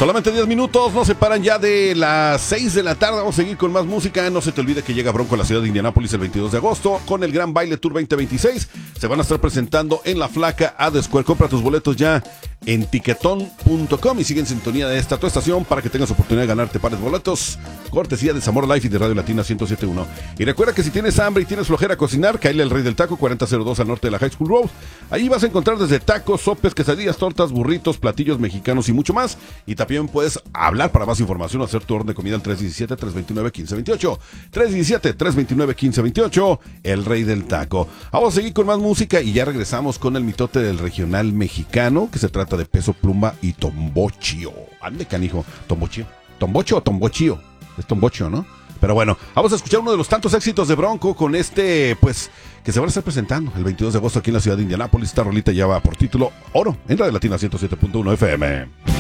Solamente 10 minutos nos separan ya de las 6 de la tarde. Vamos a seguir con más música. No se te olvide que llega Bronco a la ciudad de Indianápolis el 22 de agosto con el Gran Baile Tour 2026. Se van a estar presentando en La Flaca a The Square. Compra tus boletos ya en tiquetón.com y sigue en sintonía de esta tu estación para que tengas oportunidad de ganarte pares de boletos. Cortesía de Zamora Life y de Radio Latina 107.1. Y recuerda que si tienes hambre y tienes flojera a cocinar, cáele al Rey del Taco, 4002 al norte de la High School Road. Ahí vas a encontrar desde tacos, sopes, quesadillas, tortas, burritos, platillos mexicanos y mucho más. Y también puedes hablar para más información o hacer tu orden de comida al 317-329-1528. 317-329-1528, el Rey del Taco. Vamos a seguir con más música y ya regresamos con el mitote del regional mexicano, que se trata de Peso Pluma y Tombochio. Ande, canijo. ¿Tombochio? ¿Tombocho o Tombochio? Es Tombochio, ¿no? Pero bueno, vamos a escuchar uno de los tantos éxitos de Bronco con pues, que se van a estar presentando el 22 de agosto aquí en la ciudad de Indianápolis. Esta rolita lleva por título Oro en Radio Latina 107.1 FM.